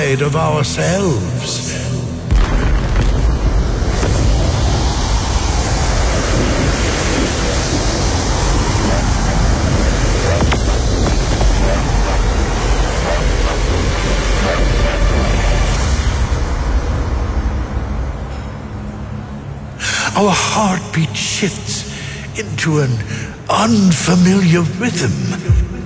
outside of ourselves. Our heartbeat shifts into an unfamiliar rhythm.